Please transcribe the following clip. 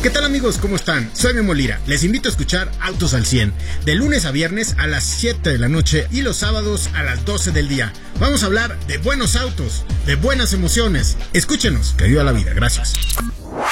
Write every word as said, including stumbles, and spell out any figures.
¿Qué tal amigos? ¿Cómo están? Soy Memo Lira. Les invito a escuchar Autos al cien, de lunes a viernes a las siete de la noche y los sábados a las doce del día. Vamos a hablar de buenos autos, de buenas emociones. Escúchenos, que viva la vida. Gracias.